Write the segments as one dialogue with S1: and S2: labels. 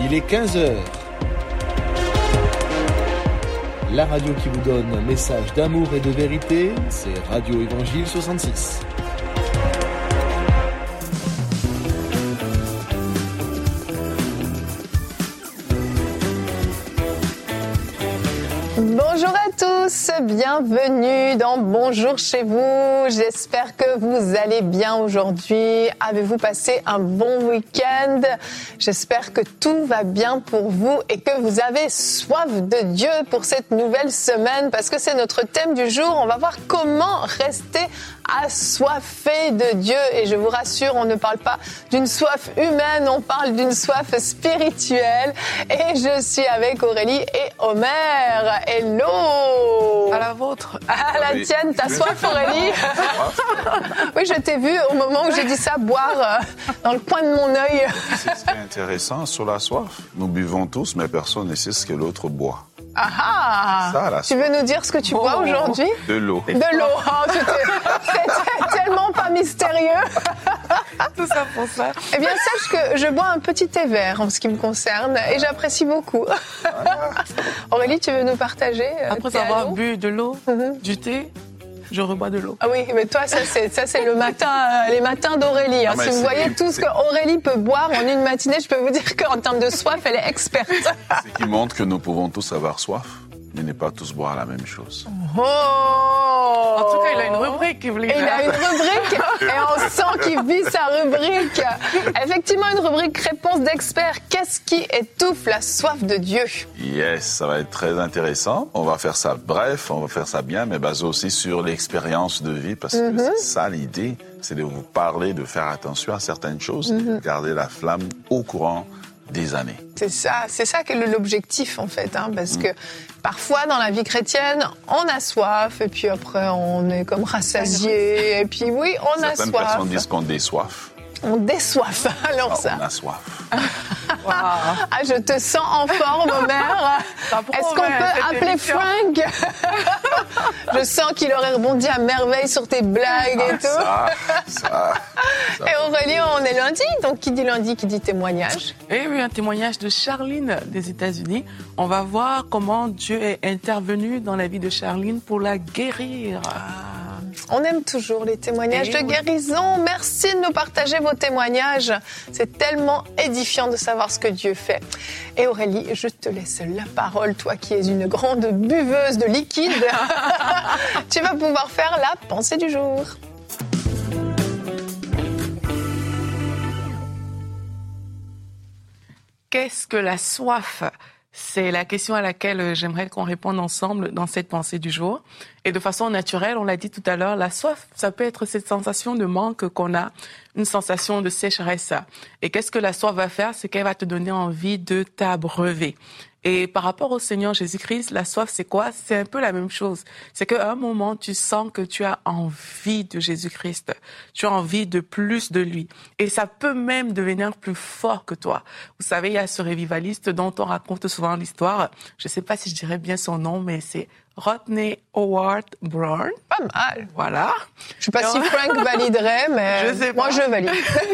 S1: Il est 15h. La radio qui vous donne un message d'amour et de vérité, c'est Radio Évangile 66.
S2: Bonjour à tous, bienvenue dans Bonjour chez vous. J'espère que vous allez bien aujourd'hui. Avez-vous passé un bon week-end? J'espère que tout va bien pour vous et que vous avez soif de Dieu pour cette nouvelle semaine parce que c'est notre thème du jour. On va voir comment rester assoiffé de Dieu. Et je vous rassure, on ne parle pas d'une soif humaine, on parle d'une soif spirituelle. Et je suis avec Aurélie et Omer. Hello!
S3: À la vôtre.
S2: À la tienne, t'as soif, Aurélie? Oui, je t'ai vu au moment où j'ai dit ça, boire dans le coin de mon œil.
S4: C'est ce qui est intéressant sur la soif. Nous buvons tous, mais personne ne sait ce que l'autre boit.
S2: Ah!
S4: Ça, la
S2: tu veux nous dire ce que tu bois aujourd'hui?
S4: De l'eau.
S2: De l'eau. Oh, c'était tellement pas mystérieux.
S3: Tout ça pour ça.
S2: Eh bien, sache que je bois un petit thé vert en ce qui me concerne et j'apprécie beaucoup. Aurélie, tu veux nous partager?
S3: Après avoir bu de l'eau, du thé, je rebois de l'eau.
S2: Ah oui, mais toi, ça c'est le matin, les matins d'Aurélie. Hein. Si vous voyez tout ce qu'Aurélie peut boire en une matinée, je peux vous dire qu'en termes de soif, elle est experte.
S4: Ce qui montre que nous pouvons tous avoir soif, mais ne pas tous boire la même chose.
S2: Oh!
S3: En tout cas, il a une rubrique.
S2: Il a une rubrique et on sent qu'il vit sa rubrique. Effectivement, une rubrique réponse d'expert. Qu'est-ce qui étouffe la soif de Dieu?
S4: Yes, ça va être très intéressant. On va faire ça bref, on va faire ça bien, mais basé aussi sur l'expérience de vie, parce que c'est ça l'idée, c'est de vous parler, de faire attention à certaines choses, de garder la flamme au courant des années.
S2: C'est ça qui est l'objectif en fait, hein, parce que parfois dans la vie chrétienne, on a soif et puis après on est comme rassasié et puis oui, on a soif.
S4: Certaines personnes disent qu'on désoiffe.
S2: On désoiffe, alors ça.
S4: On a soif.
S3: Wow.
S2: Ah, je te sens en forme, Omer. Est-ce qu'on peut appeler Frank? Je sens qu'il aurait rebondi à merveille sur tes blagues et tout.
S4: Ça.
S2: Et Aurélie, on est lundi, donc qui dit lundi, qui dit témoignage?
S3: Et oui, un témoignage de Charline des États-Unis. On va voir comment Dieu est intervenu dans la vie de Charline pour la guérir.
S2: On aime toujours les témoignages de guérison. Merci de nous partager vos témoignages. C'est tellement édifiant de savoir ce que Dieu fait. Et Aurélie, je te laisse la parole, toi qui es une grande buveuse de liquide. Tu vas pouvoir faire la pensée du jour.
S3: Qu'est-ce que la soif ? C'est la question à laquelle j'aimerais qu'on réponde ensemble dans cette pensée du jour. Et de façon naturelle, on l'a dit tout à l'heure, la soif, ça peut être cette sensation de manque qu'on a, une sensation de sécheresse. Et qu'est-ce que la soif va faire? C'est qu'elle va te donner envie de t'abreuver. Et par rapport au Seigneur Jésus-Christ, la soif, c'est quoi? C'est un peu la même chose. C'est qu'à un moment, tu sens que tu as envie de Jésus-Christ. Tu as envie de plus de lui. Et ça peut même devenir plus fort que toi. Vous savez, il y a ce révivaliste dont on raconte souvent l'histoire. Je ne sais pas si je dirais bien son nom, mais c'est Rodney Howard-Browne.
S2: Pas mal.
S3: Voilà.
S2: Je ne sais pas si Frank validerait, mais moi, je valide.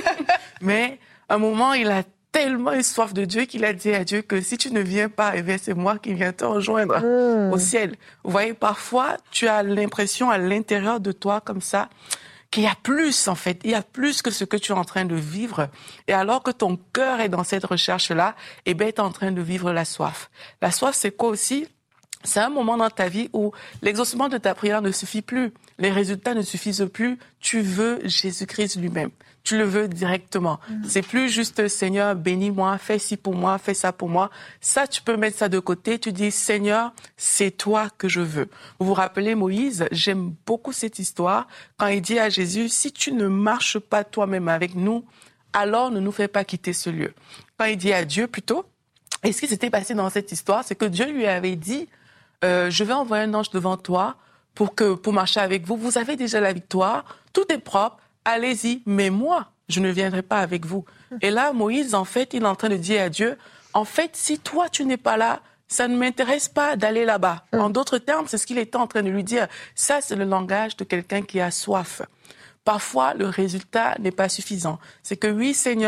S3: Mais à un moment, il a tellement eu soif de Dieu qu'il a dit à Dieu que si tu ne viens pas, eh bien, c'est moi qui viens te rejoindre au ciel. Vous voyez, parfois, tu as l'impression à l'intérieur de toi, comme ça, qu'il y a plus, en fait. Il y a plus que ce que tu es en train de vivre. Et alors que ton cœur est dans cette recherche-là, eh bien, tu es en train de vivre la soif. La soif, c'est quoi aussi? C'est un moment dans ta vie où l'exaucement de ta prière ne suffit plus. Les résultats ne suffisent plus. Tu veux Jésus-Christ lui-même. Tu le veux directement. C'est plus juste, Seigneur, bénis-moi, fais ci pour moi, fais ça pour moi. Ça, tu peux mettre ça de côté. Tu dis, Seigneur, c'est toi que je veux. Vous vous rappelez Moïse? J'aime beaucoup cette histoire. Quand il dit à Jésus, si tu ne marches pas toi-même avec nous, alors ne nous fais pas quitter ce lieu. Quand il dit à Dieu, plutôt, et ce qui s'était passé dans cette histoire, c'est que Dieu lui avait dit, je vais envoyer un ange devant toi pour marcher avec vous. Vous avez déjà la victoire. Tout est propre. Allez-y, mais moi, je ne viendrai pas avec vous. Et là, Moïse, en fait, il est en train de dire à Dieu, en fait, si toi, tu n'es pas là, ça ne m'intéresse pas d'aller là-bas. En d'autres termes, c'est ce qu'il était en train de lui dire. Ça, c'est le langage de quelqu'un qui a soif. Parfois, le résultat n'est pas suffisant. C'est que oui, Seigneur,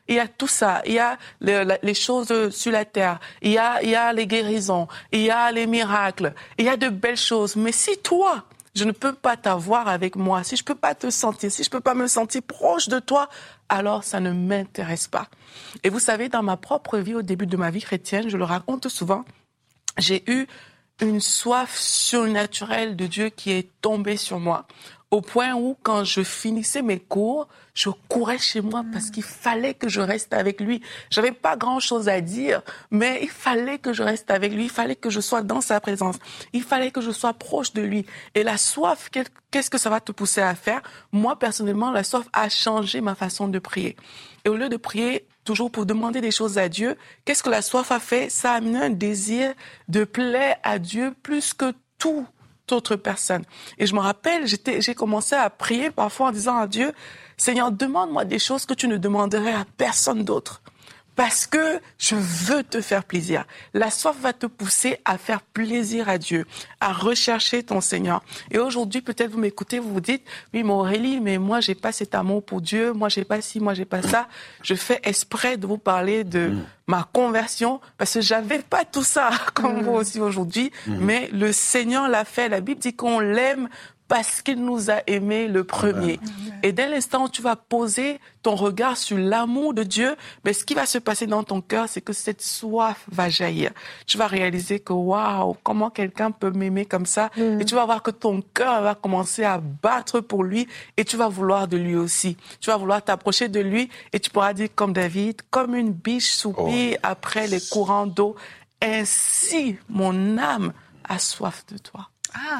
S3: il y a tout ça. Il y a les choses sur la terre. Il y a les guérisons. Il y a les miracles. Il y a de belles choses. Mais si toi, je ne peux pas t'avoir avec moi, si je peux pas te sentir, si je peux pas me sentir proche de toi, alors ça ne m'intéresse pas. Et vous savez, dans ma propre vie, au début de ma vie chrétienne, je le raconte souvent, j'ai eu une soif surnaturelle de Dieu qui est tombée sur moi. Au point où, quand je finissais mes cours, je courais chez moi parce qu'il fallait que je reste avec lui. J'avais pas grand-chose à dire, mais il fallait que je reste avec lui. Il fallait que je sois dans sa présence. Il fallait que je sois proche de lui. Et la soif, qu'est-ce que ça va te pousser à faire? Moi, personnellement, la soif a changé ma façon de prier. Et au lieu de prier toujours pour demander des choses à Dieu, qu'est-ce que la soif a fait? Ça a amené un désir de plaire à Dieu plus que tout autre personne. Et je me rappelle, j'ai commencé à prier parfois en disant à Dieu, Seigneur, demande-moi des choses que tu ne demanderais à personne d'autre. Parce que je veux te faire plaisir. La soif va te pousser à faire plaisir à Dieu, à rechercher ton Seigneur. Et aujourd'hui, peut-être vous m'écoutez, vous vous dites, oui, mais Aurélie, mais moi, j'ai pas cet amour pour Dieu, moi, j'ai pas ci, moi, j'ai pas ça. Je fais exprès de vous parler de ma conversion, parce que j'avais pas tout ça, comme vous aussi aujourd'hui, mais le Seigneur l'a fait. La Bible dit qu'on l'aime parce qu'il nous a aimés le premier. Et dès l'instant où tu vas poser ton regard sur l'amour de Dieu, mais ce qui va se passer dans ton cœur, c'est que cette soif va jaillir. Tu vas réaliser que waouh, comment quelqu'un peut m'aimer comme ça? Et tu vas voir que ton cœur va commencer à battre pour lui et tu vas vouloir de lui aussi. Tu vas vouloir t'approcher de lui et tu pourras dire comme David, comme une biche soupire après les courants d'eau, ainsi mon âme a soif de toi.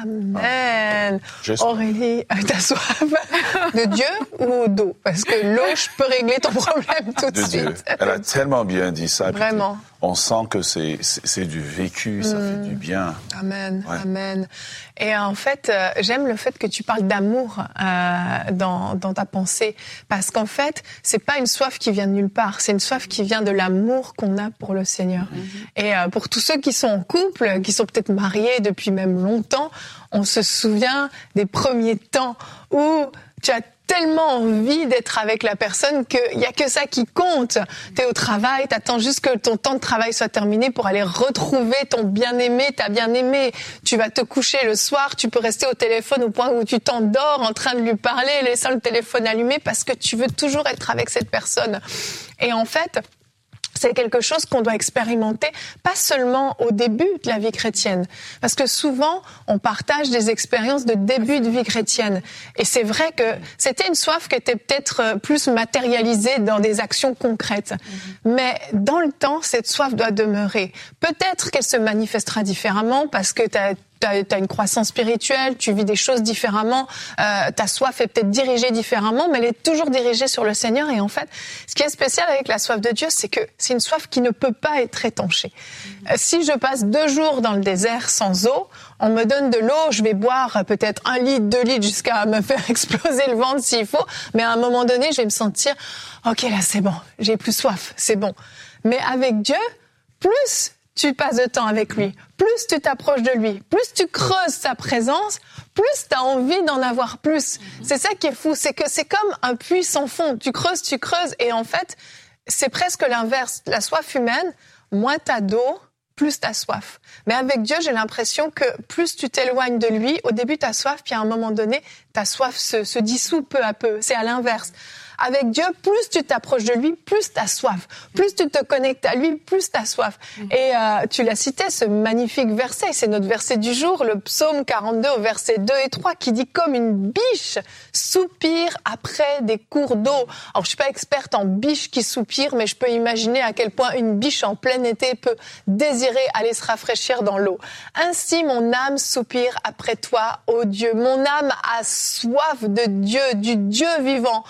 S2: Amen. Aurélie, t'as soif de Dieu ou d'eau? Parce que l'eau, je peux régler ton problème tout de suite.
S4: Dieu. Elle a tellement bien dit ça.
S2: Vraiment.
S4: On sent que c'est du vécu, ça fait du bien.
S2: Amen, amen. Et en fait, j'aime le fait que tu parles d'amour dans ta pensée, parce qu'en fait, c'est pas une soif qui vient de nulle part, c'est une soif qui vient de l'amour qu'on a pour le Seigneur. Et pour tous ceux qui sont en couple, qui sont peut-être mariés depuis même longtemps, on se souvient des premiers temps où tu as tellement envie d'être avec la personne qu'il y a que ça qui compte. T'es au travail, t'attends juste que ton temps de travail soit terminé pour aller retrouver ton bien-aimé, ta bien-aimée. Tu vas te coucher le soir, tu peux rester au téléphone au point où tu t'endors en train de lui parler, laissant le téléphone allumé parce que tu veux toujours être avec cette personne. Et en fait, c'est quelque chose qu'on doit expérimenter, pas seulement au début de la vie chrétienne. Parce que souvent, on partage des expériences de début de vie chrétienne. Et c'est vrai que c'était une soif qui était peut-être plus matérialisée dans des actions concrètes. Mais dans le temps, cette soif doit demeurer. Peut-être qu'elle se manifestera différemment parce que t'as une croissance spirituelle, tu vis des choses différemment, ta soif est peut-être dirigée différemment, mais elle est toujours dirigée sur le Seigneur. Et en fait, ce qui est spécial avec la soif de Dieu, c'est que c'est une soif qui ne peut pas être étanchée. Si je passe 2 jours dans le désert sans eau, on me donne de l'eau, je vais boire peut-être 1 litre, 2 litres jusqu'à me faire exploser le ventre s'il faut, mais à un moment donné, je vais me sentir, ok, là c'est bon, j'ai plus soif, c'est bon. Mais avec Dieu, plus tu passes de temps avec lui, plus tu t'approches de lui, plus tu creuses sa présence, plus tu as envie d'en avoir plus. C'est ça qui est fou, c'est que c'est comme un puits sans fond. Tu creuses, et en fait, c'est presque l'inverse. La soif humaine, moins t'as d'eau, plus t'as soif. Mais avec Dieu, j'ai l'impression que plus tu t'éloignes de lui, au début t'as soif, puis à un moment donné, ta soif se dissout peu à peu. C'est à l'inverse. Avec Dieu, plus tu t'approches de lui, plus t'as soif. Plus tu te connectes à lui, plus t'as soif. Et tu l'as cité, ce magnifique verset, c'est notre verset du jour, le psaume 42 au verset 2 et 3, qui dit « Comme une biche soupire après des cours d'eau ». Alors, je suis pas experte en biche qui soupire, mais je peux imaginer à quel point une biche en plein été peut désirer aller se rafraîchir dans l'eau. Ainsi, mon âme soupire après toi, ô Dieu. Mon âme a soif de Dieu, du Dieu vivant.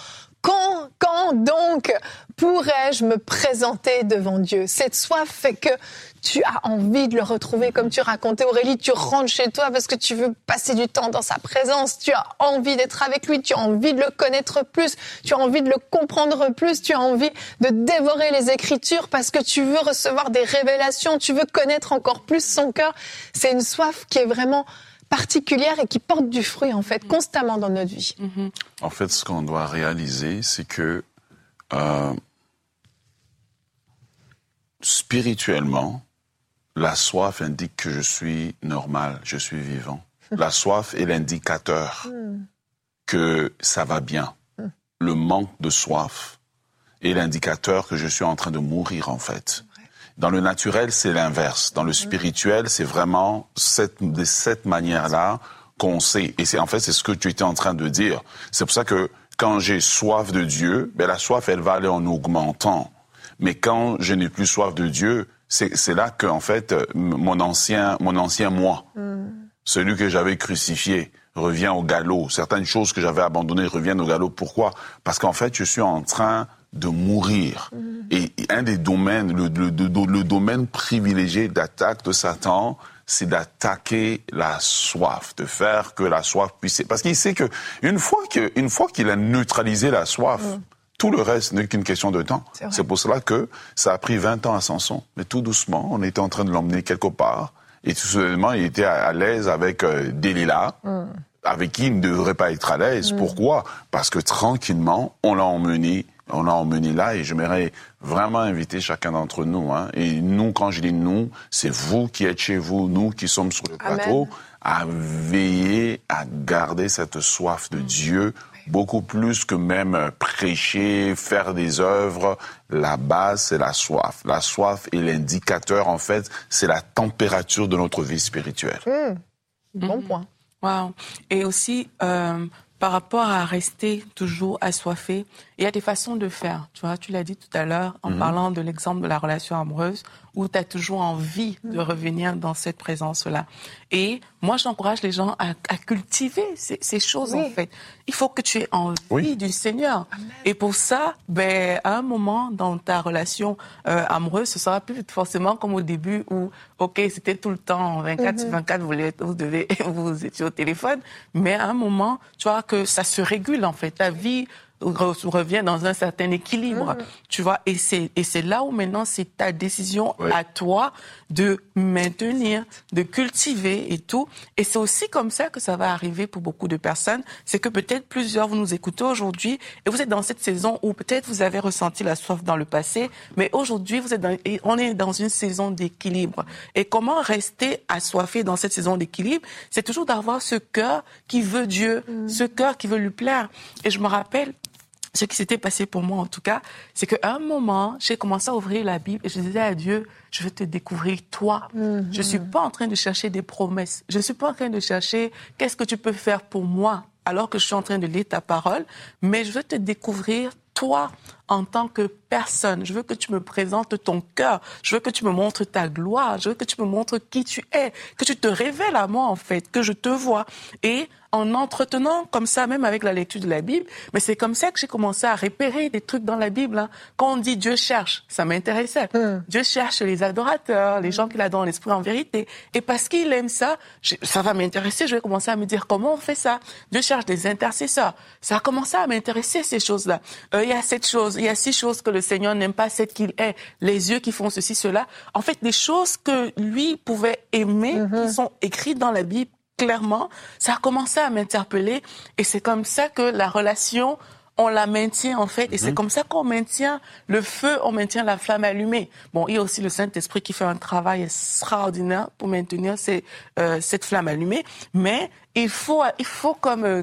S2: Quand donc pourrais-je me présenter devant Dieu? Cette soif fait que tu as envie de le retrouver, comme tu racontais Aurélie, tu rentres chez toi parce que tu veux passer du temps dans sa présence, tu as envie d'être avec lui, tu as envie de le connaître plus, tu as envie de le comprendre plus, tu as envie de dévorer les Écritures parce que tu veux recevoir des révélations, tu veux connaître encore plus son cœur. C'est une soif qui est vraiment particulière et qui porte du fruit, en fait, constamment dans notre vie.
S4: En fait, ce qu'on doit réaliser, c'est que spirituellement, la soif indique que je suis normal, je suis vivant. La soif est l'indicateur que ça va bien. Le manque de soif est l'indicateur que je suis en train de mourir, en fait. Dans le naturel, c'est l'inverse. Dans le spirituel, c'est vraiment de cette manière-là qu'on sait. Et c'est ce que tu étais en train de dire. C'est pour ça que quand j'ai soif de Dieu, la soif, elle va aller en augmentant. Mais quand je n'ai plus soif de Dieu, c'est là que, en fait, mon ancien moi, celui que j'avais crucifié, revient au galop. Certaines choses que j'avais abandonnées reviennent au galop. Pourquoi? Parce qu'en fait, je suis en train de mourir. Et un des domaines, le domaine privilégié d'attaque de Satan, c'est d'attaquer la soif, de faire que la soif puisse... Parce qu'il sait que une fois qu'il a neutralisé la soif, tout le reste n'est qu'une question de temps. C'est pour cela que ça a pris 20 ans à Samson. Mais tout doucement, on était en train de l'emmener quelque part. Et tout simplement, il était à l'aise avec Delilah, avec qui il ne devrait pas être à l'aise. Pourquoi? Parce que tranquillement, on l'a emmené là, et j'aimerais vraiment inviter chacun d'entre nous. Et nous, quand je dis nous, c'est vous qui êtes chez vous, nous qui sommes sur le plateau, à veiller à garder cette soif de Dieu, beaucoup plus que même prêcher, faire des œuvres. La base, c'est la soif. La soif est l'indicateur, en fait, c'est la température de notre vie spirituelle.
S2: Bon point.
S3: Wow. Et aussi, par rapport à rester toujours assoiffé, il y a des façons de faire. Tu vois, tu l'as dit tout à l'heure en parlant de l'exemple de la relation amoureuse où tu as toujours envie de revenir dans cette présence-là. Et moi, j'encourage les gens à cultiver ces choses, en fait. Il faut que tu aies envie du Seigneur. Amen. Et pour ça, à un moment dans ta relation amoureuse, ce sera plus forcément comme au début où, OK, c'était tout le temps, 24 sur 24, vous étiez au téléphone. Mais à un moment, tu vois que ça se régule, en fait. Ta vie revient dans un certain équilibre, tu vois, et c'est là où maintenant c'est ta décision à toi de maintenir, de cultiver et tout, et c'est aussi comme ça que ça va arriver pour beaucoup de personnes, c'est que peut-être plusieurs vous nous écoutez aujourd'hui et vous êtes dans cette saison où peut-être vous avez ressenti la soif dans le passé, mais aujourd'hui on est dans une saison d'équilibre, et comment rester assoiffé dans cette saison d'équilibre, c'est toujours d'avoir ce cœur qui veut Dieu, ce cœur qui veut lui plaire, et je me rappelle ce qui s'était passé pour moi, en tout cas, c'est qu'à un moment, j'ai commencé à ouvrir la Bible et je disais à Dieu, je veux te découvrir toi. Je suis pas en train de chercher des promesses. Je suis pas en train de chercher qu'est-ce que tu peux faire pour moi alors que je suis en train de lire ta parole, mais je veux te découvrir toi en tant que personne. Je veux que tu me présentes ton cœur. Je veux que tu me montres ta gloire. Je veux que tu me montres qui tu es. Que tu te révèles à moi, en fait. Que je te vois. Et en entretenant comme ça, même avec la lecture de la Bible, mais c'est comme ça que j'ai commencé à repérer des trucs dans la Bible. Quand on dit Dieu cherche, ça m'intéressait. Dieu cherche les adorateurs, les gens qu'il adorent en l'esprit en vérité. Et parce qu'il aime ça, ça va m'intéresser. Je vais commencer à me dire comment on fait ça. Dieu cherche des intercesseurs. Ça a commencé à m'intéresser, ces choses-là. Il y a cette chose, il y a 6 choses que le Seigneur n'aime pas, c'est qu'il est. Les yeux qui font ceci, cela. En fait, des choses que lui pouvait aimer, qui sont écrites dans la Bible, clairement, ça a commencé à m'interpeller, et c'est comme ça que la relation, on la maintient en fait, et c'est comme ça qu'on maintient le feu, on maintient la flamme allumée. Bon, il y a aussi le Saint-Esprit qui fait un travail extraordinaire pour maintenir cette flamme allumée, mais il faut comme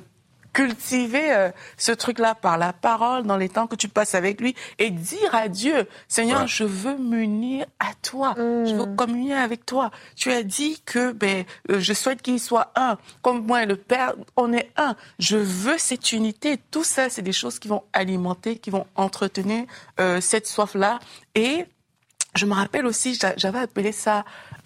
S3: cultiver ce truc-là par la parole dans les temps que tu passes avec lui et dire à Dieu, Seigneur, je veux m'unir à toi, je veux communier avec toi. Tu as dit que je souhaite qu'il soit un, comme moi et le Père, on est un. Je veux cette unité. Tout ça, c'est des choses qui vont alimenter, qui vont entretenir cette soif-là. Et je me rappelle aussi, j'avais appelé ça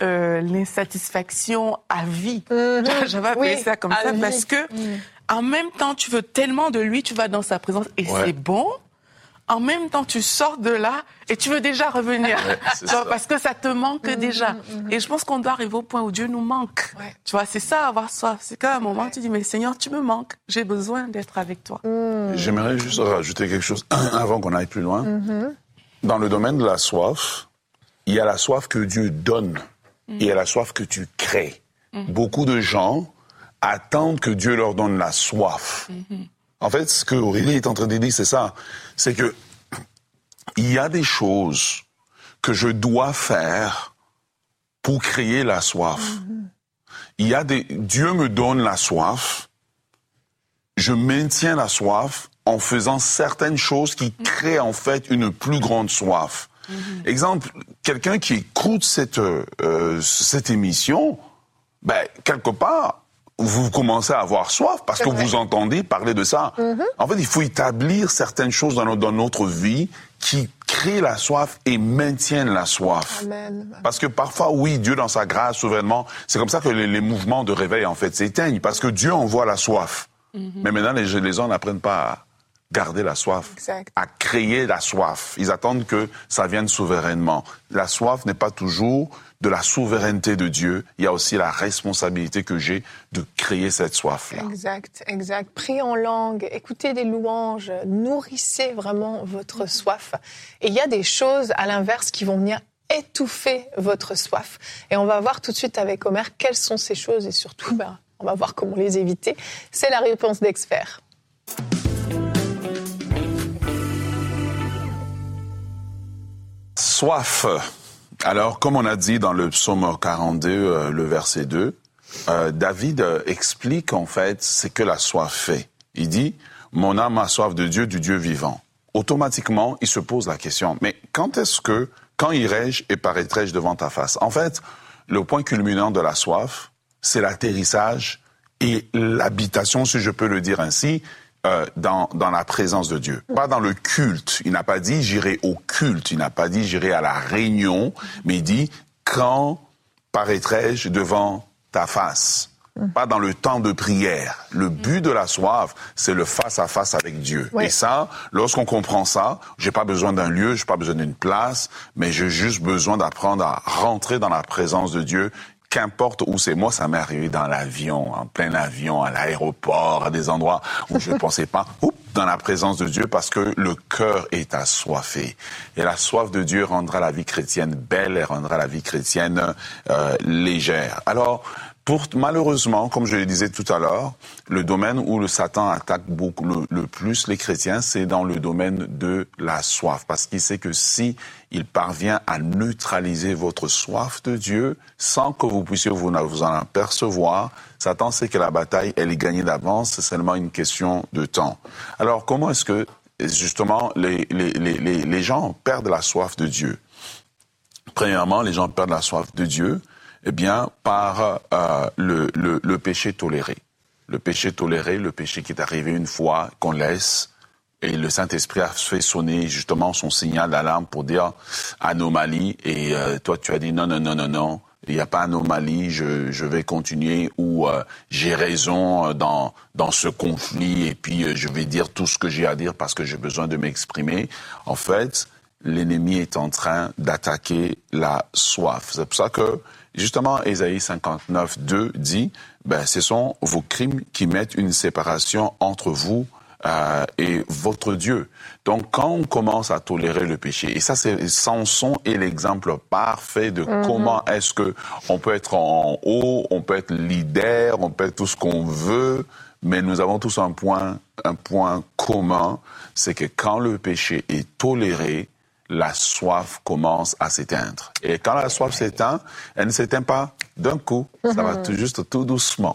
S3: l'insatisfaction à vie. J'avais appelé ça comme ça parce que en même temps, tu veux tellement de lui, tu vas dans sa présence et c'est bon. En même temps, tu sors de là et tu veux déjà revenir. Parce que ça te manque déjà. Et je pense qu'on doit arriver au point où Dieu nous manque. Tu vois, c'est ça, avoir soif. C'est qu'à un moment, tu dis, mais Seigneur, tu me manques. J'ai besoin d'être avec toi.
S4: J'aimerais juste rajouter quelque chose avant qu'on aille plus loin. Dans le domaine de la soif, il y a la soif que Dieu donne et il y a la soif que tu crées. Beaucoup de gens attendent que Dieu leur donne la soif. En fait, ce que Aurélie est en train de dire, c'est ça. C'est que il y a des choses que je dois faire pour créer la soif. Dieu me donne la soif, je maintiens la soif en faisant certaines choses qui créent en fait une plus grande soif. Exemple, quelqu'un qui écoute cette émission, quelque part, vous commencez à avoir soif parce que vous entendez parler de ça. En fait, il faut établir certaines choses dans notre vie qui créent la soif et maintiennent la soif. Amen. Parce que parfois, oui, Dieu dans sa grâce, souverainement, c'est comme ça que les mouvements de réveil, en fait, s'éteignent parce que Dieu envoie la soif. Mais maintenant, les gens n'apprennent pas à garder la soif, à créer la soif. Ils attendent que ça vienne souverainement. La soif n'est pas toujours de la souveraineté de Dieu. Il y a aussi la responsabilité que j'ai de créer cette soif-là.
S2: Exact. Priez en langue, écoutez des louanges, nourrissez vraiment votre soif. Et il y a des choses, à l'inverse, qui vont venir étouffer votre soif. Et on va voir tout de suite avec Omer quelles sont ces choses et surtout, on va voir comment les éviter. C'est la réponse d'experts.
S4: Soif. Alors, comme on a dit dans le psaume 42, le verset 2, David explique en fait ce que la soif fait. Il dit « Mon âme a soif de Dieu, du Dieu vivant ». Automatiquement, il se pose la question « Mais quand irai-je et paraîtrai-je devant ta face ?» En fait, le point culminant de la soif, c'est l'atterrissage et l'habitation, si je peux le dire ainsi, dans la présence de Dieu. Pas dans le culte. Il n'a pas dit j'irai au culte. Il n'a pas dit j'irai à la réunion. Mais il dit quand paraîtrai-je devant ta face. Pas dans le temps de prière. Le but de la soif, c'est le face à face avec Dieu. Oui. Et ça, lorsqu'on comprend ça, j'ai pas besoin d'un lieu, j'ai pas besoin d'une place, mais j'ai juste besoin d'apprendre à rentrer dans la présence de Dieu. Qu'importe où c'est. Moi, ça m'est arrivé dans l'avion, en plein avion, à l'aéroport, à des endroits où je ne pensais pas, dans la présence de Dieu, parce que le cœur est assoiffé. Et la soif de Dieu rendra la vie chrétienne belle et rendra la vie chrétienne légère. Alors, malheureusement, comme je le disais tout à l'heure, le domaine où le Satan attaque beaucoup le plus les chrétiens, c'est dans le domaine de la soif. Parce qu'il sait que si il parvient à neutraliser votre soif de Dieu, sans que vous puissiez vous en apercevoir, Satan sait que la bataille, elle est gagnée d'avance, c'est seulement une question de temps. Alors, comment est-ce que, justement, les gens perdent la soif de Dieu? Premièrement, les gens perdent la soif de Dieu, par le péché toléré. Le péché toléré, le péché qui est arrivé une fois, qu'on laisse, et le Saint-Esprit a fait sonner justement son signal d'alarme pour dire anomalie, et toi tu as dit non, il n'y a pas anomalie, je vais continuer, ou j'ai raison dans ce conflit, et puis je vais dire tout ce que j'ai à dire parce que j'ai besoin de m'exprimer. En fait, l'ennemi est en train d'attaquer la soif. C'est pour ça que justement, Ésaïe 59, 2 dit, ce sont vos crimes qui mettent une séparation entre vous et votre Dieu. Donc, quand on commence à tolérer le péché, et ça, Samson est l'exemple parfait de comment est-ce que on peut être en haut, on peut être leader, on peut être tout ce qu'on veut, mais nous avons tous un point commun, c'est que quand le péché est toléré, la soif commence à s'éteindre. Et quand la soif s'éteint, elle ne s'éteint pas d'un coup. Ça va tout doucement.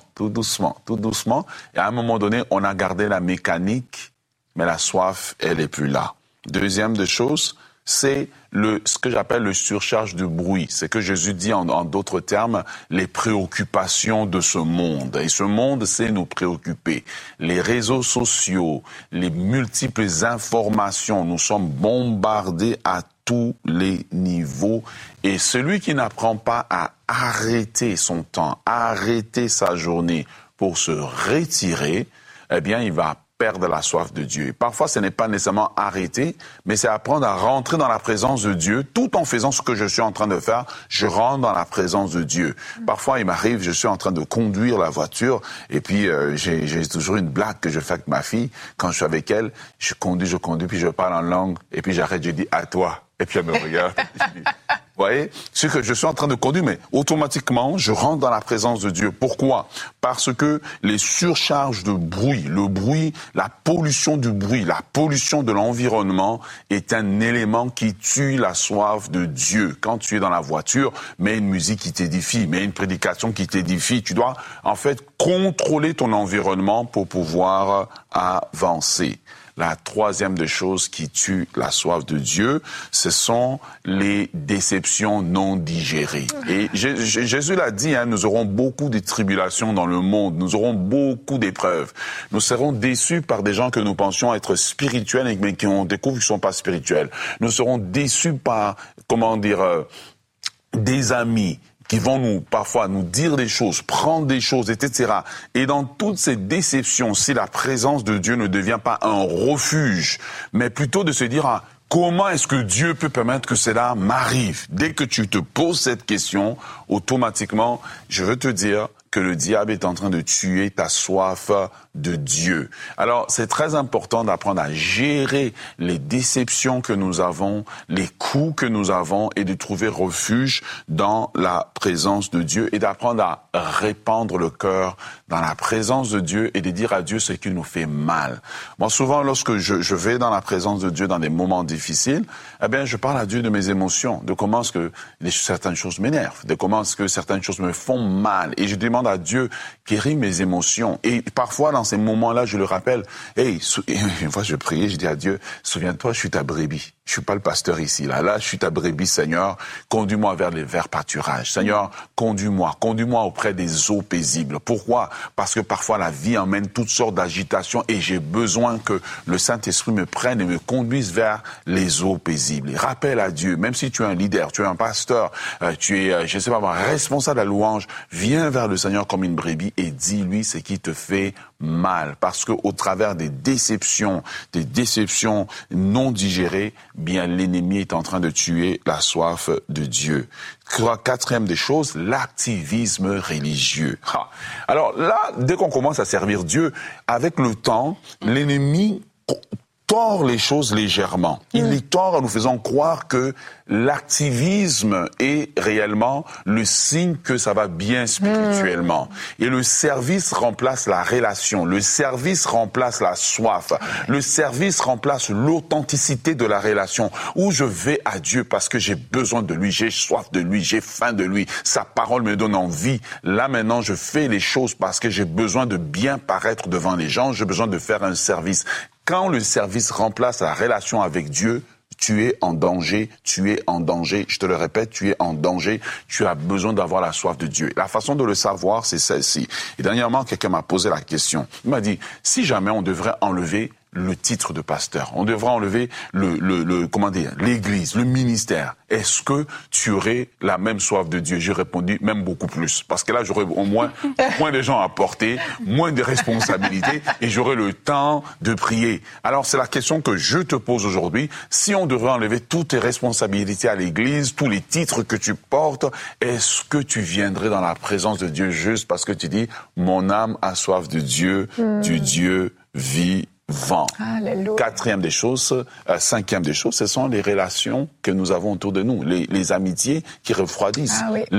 S4: Et à un moment donné, on a gardé la mécanique, mais la soif, elle est plus là. Deuxième des choses, c'est ce que j'appelle le surcharge de bruit. C'est que Jésus dit en d'autres termes, les préoccupations de ce monde. Et ce monde sait nous préoccuper. Les réseaux sociaux, les multiples informations, nous sommes bombardés à tous les niveaux. Et celui qui n'apprend pas à arrêter son temps, à arrêter sa journée pour se retirer, il va perdre la soif de Dieu. Et parfois, ce n'est pas nécessairement arrêter, mais c'est apprendre à rentrer dans la présence de Dieu. Tout en faisant ce que je suis en train de faire, je rentre dans la présence de Dieu. Parfois, il m'arrive, je suis en train de conduire la voiture, et puis j'ai toujours une blague que je fais avec ma fille. Quand je suis avec elle, je conduis, puis je parle en langue, et puis j'arrête, je dis « à toi ». Et puis elle me regarde, je dis Vous voyez, ce que je suis en train de conduire, mais automatiquement, je rentre dans la présence de Dieu. Pourquoi? Parce que les surcharges de bruit, le bruit, la pollution du bruit, la pollution de l'environnement est un élément qui tue la soif de Dieu. Quand tu es dans la voiture, mets une musique qui t'édifie, mets une prédication qui t'édifie. Tu dois, en fait, contrôler ton environnement pour pouvoir avancer. La troisième des choses qui tue la soif de Dieu, ce sont les déceptions non digérées. Et Jésus l'a dit, nous aurons beaucoup de tribulations dans le monde, nous aurons beaucoup d'épreuves. Nous serons déçus par des gens que nous pensions être spirituels, mais qui on découvre qu'ils ne sont pas spirituels. Nous serons déçus par, des amis qui vont parfois nous dire des choses, prendre des choses, etc. Et dans toutes ces déceptions, si la présence de Dieu ne devient pas un refuge, mais plutôt de se dire, comment est-ce que Dieu peut permettre que cela m'arrive? Dès que tu te poses cette question, automatiquement, je veux te dire que le diable est en train de tuer ta soif de Dieu. Alors, c'est très important d'apprendre à gérer les déceptions que nous avons, les coups que nous avons et de trouver refuge dans la présence de Dieu et d'apprendre à répandre le cœur dans la présence de Dieu et de dire à Dieu ce qui nous fait mal. Moi, souvent, lorsque je vais dans la présence de Dieu dans des moments difficiles, je parle à Dieu de mes émotions, de comment est-ce que certaines choses m'énervent, de comment est-ce que certaines choses me font mal. Et je demande à Dieu guérir mes émotions. Et parfois, dans ces moments-là, je le rappelle, une fois je priais, je dis à Dieu, souviens-toi, je suis ta brebis. Je suis pas le pasteur ici, là, je suis ta brebis, Seigneur. Conduis-moi vers les verts pâturages. Seigneur, conduis-moi auprès des eaux paisibles. Pourquoi? Parce que parfois la vie emmène toutes sortes d'agitations et j'ai besoin que le Saint-Esprit me prenne et me conduise vers les eaux paisibles. Et rappelle à Dieu, même si tu es un leader, tu es un pasteur, tu es, responsable à la louange, viens vers le Seigneur comme une brebis et dis-lui ce qui te fait mal. Parce que au travers des déceptions non digérées, bien l'ennemi est en train de tuer la soif de Dieu. Quatrième des choses, l'activisme religieux. Alors là, dès qu'on commence à servir Dieu, avec le temps, l'ennemi tord les choses légèrement. Il les tord en nous faisant croire que l'activisme est réellement le signe que ça va bien spirituellement. Et le service remplace la relation. Le service remplace la soif. Le service remplace l'authenticité de la relation. Où je vais à Dieu parce que j'ai besoin de lui, j'ai soif de lui, j'ai faim de lui. Sa parole me donne envie. Là maintenant, je fais les choses parce que j'ai besoin de bien paraître devant les gens. J'ai besoin de faire un service. Quand le service remplace la relation avec Dieu, tu es en danger, je te le répète, tu es en danger, tu as besoin d'avoir la soif de Dieu. La façon de le savoir, c'est celle-ci. Et dernièrement, quelqu'un m'a posé la question. Il m'a dit, si jamais on devrait enlever le titre de pasteur, on devrait enlever l'église, le ministère, est-ce que tu aurais la même soif de Dieu? J'ai répondu, même beaucoup plus. Parce que là, j'aurais au moins de gens à porter, moins de responsabilités et j'aurais le temps de prier. Alors, c'est la question que je te pose aujourd'hui. Si on devrait enlever toutes tes responsabilités à l'église, tous les titres que tu portes, est-ce que tu viendrais dans la présence de Dieu juste parce que tu dis, mon âme a soif de Dieu, du Dieu vivant?
S2: Alléluia.
S4: Cinquième des choses, ce sont les relations que nous avons autour de nous, les amitiés qui refroidissent.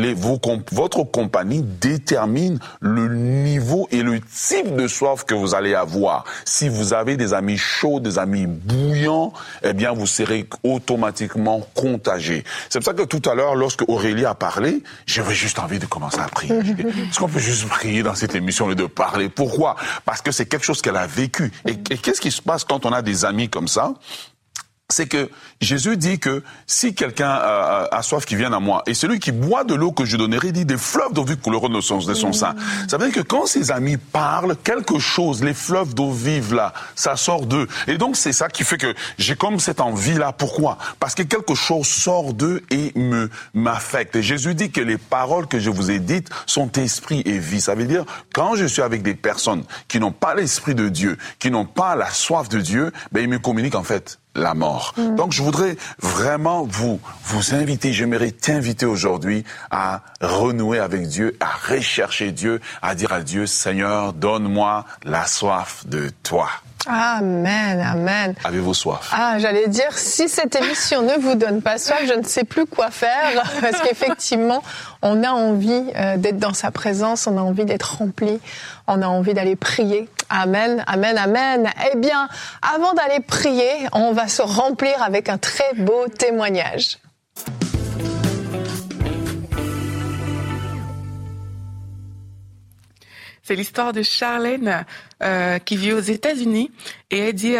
S4: Votre compagnie détermine le niveau et le type de soif que vous allez avoir. Si vous avez des amis chauds, des amis bouillants, vous serez automatiquement contagié. C'est pour ça que tout à l'heure, lorsque Aurélie a parlé, j'avais juste envie de commencer à prier. Est-ce qu'on peut juste prier dans cette émission et de parler? Pourquoi? Parce que c'est quelque chose qu'elle a vécu. Et qu'est-ce qui se passe quand on a des amis comme ça? C'est que Jésus dit que si quelqu'un a soif, qu'il vienne à moi. Et celui qui boit de l'eau que je donnerai, dit des fleuves d'eau vive couleront de son sein. Ça veut dire que quand ses amis parlent, quelque chose, les fleuves d'eau vive là, ça sort d'eux. Et donc c'est ça qui fait que j'ai comme cette envie là. Pourquoi? Parce que quelque chose sort d'eux et m'affecte. Et Jésus dit que les paroles que je vous ai dites sont esprit et vie. Ça veut dire, quand je suis avec des personnes qui n'ont pas l'esprit de Dieu, qui n'ont pas la soif de Dieu, ils me communiquent en fait la mort. Donc je voudrais vraiment vous inviter, j'aimerais t'inviter aujourd'hui à renouer avec Dieu, à rechercher Dieu, à dire à Dieu, Seigneur, donne-moi la soif de toi.
S2: Amen, amen.
S4: Avez-vous soif?
S2: J'allais dire, si cette émission ne vous donne pas soif, je ne sais plus quoi faire, parce qu'effectivement, on a envie d'être dans sa présence, on a envie d'être rempli, on a envie d'aller prier. Amen, amen, amen. Eh bien, avant d'aller prier, on va se remplir avec un très beau témoignage.
S3: C'est l'histoire de Charlène qui vit aux États-Unis et elle dit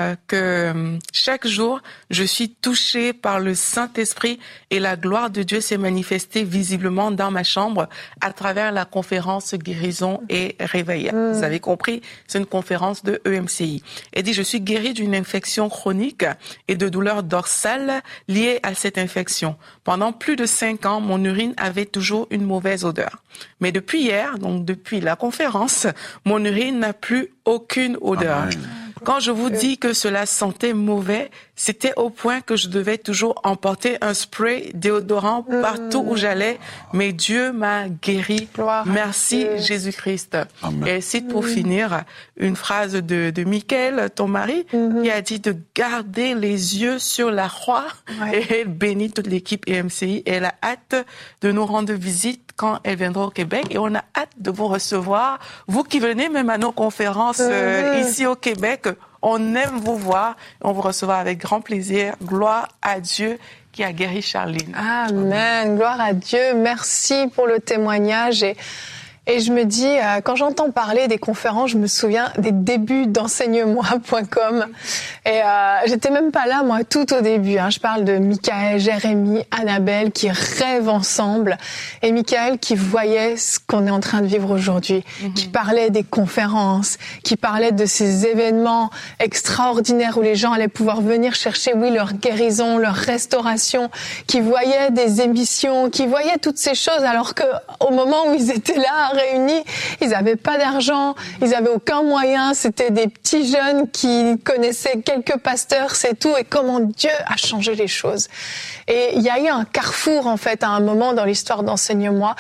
S3: que chaque jour, je suis touchée par le Saint-Esprit et la gloire de Dieu s'est manifestée visiblement dans ma chambre à travers la conférence Guérison et Réveil. Vous avez compris, c'est une conférence de EMCI. Elle dit, je suis guérie d'une infection chronique et de douleurs dorsales liées à cette infection. Pendant plus de 5 ans, mon urine avait toujours une mauvaise odeur. Mais depuis hier, donc depuis la conférence, mon urine n'a plus aucune odeur.
S4: Amen.
S3: Quand je vous dis que cela sentait mauvais, c'était au point que je devais toujours emporter un spray déodorant partout où j'allais. Mais Dieu m'a guéri. Merci Jésus-Christ.
S4: Amen.
S3: Et cite pour finir une phrase de Michael, ton mari, qui a dit de garder les yeux sur la croix. Et elle bénit toute l'équipe EMCI. Et elle a hâte de nous rendre visite quand elle viendra au Québec. Et on a hâte de vous recevoir. Vous qui venez même à nos conférences ici au Québec, on aime vous voir. On vous recevra avec grand plaisir. Gloire à Dieu qui a guéri Charline.
S2: Amen. Gloire à Dieu. Merci pour le témoignage. Et je me dis, quand j'entends parler des conférences, je me souviens des débuts d'enseigne-moi.com. Et j'étais même pas là, moi, tout au début. Je parle de Michael, Jérémy, Annabelle, qui rêvent ensemble. Et Michael qui voyait ce qu'on est en train de vivre aujourd'hui, qui parlait des conférences, qui parlait de ces événements extraordinaires où les gens allaient pouvoir venir chercher, leur guérison, leur restauration, qui voyaient des émissions, qui voyaient toutes ces choses, alors que au moment où ils étaient là, réunis, ils n'avaient pas d'argent, ils n'avaient aucun moyen, c'était des petits jeunes qui connaissaient quelques pasteurs, c'est tout, et comment Dieu a changé les choses. Et il y a eu un carrefour, en fait, à un moment dans l'histoire d'Enseigne-moi.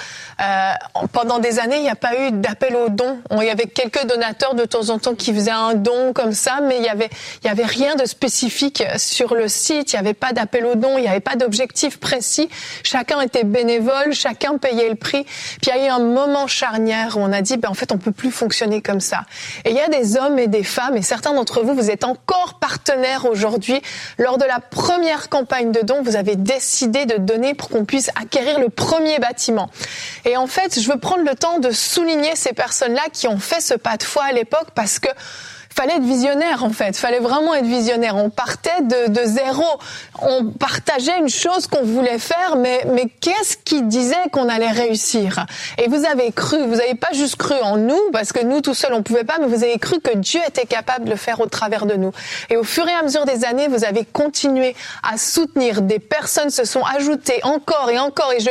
S2: Pendant des années, il n'y a pas eu d'appel aux dons. Il y avait quelques donateurs de temps en temps qui faisaient un don comme ça, mais il y avait rien de spécifique sur le site, il n'y avait pas d'appel aux dons, il n'y avait pas d'objectif précis. Chacun était bénévole, chacun payait le prix. Puis il y a eu un moment charnière où on a dit, en fait, on peut plus fonctionner comme ça. Et il y a des hommes et des femmes, et certains d'entre vous, vous êtes encore partenaires aujourd'hui. Lors de la première campagne de dons, vous avez décidé de donner pour qu'on puisse acquérir le premier bâtiment. Et en fait, je veux prendre le temps de souligner ces personnes-là qui ont fait ce pas de foi à l'époque parce que fallait être visionnaire, en fait. Fallait vraiment être visionnaire. On partait de zéro. On partageait une chose qu'on voulait faire, mais qu'est-ce qui disait qu'on allait réussir? Et vous avez cru. Vous n'avez pas juste cru en nous, parce que nous, tout seuls, on pouvait pas, mais vous avez cru que Dieu était capable de le faire au travers de nous. Et au fur et à mesure des années, vous avez continué à soutenir. Des personnes se sont ajoutées encore et encore. Et je